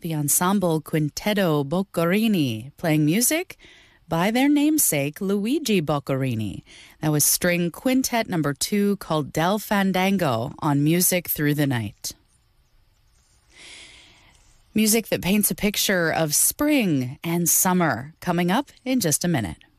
the ensemble Quintetto Boccherini, playing music by their namesake, Luigi Boccherini. That was String Quintet number 2 called Del Fandango on Music Through the Night. Music that paints a picture of spring and summer coming up in just a minute.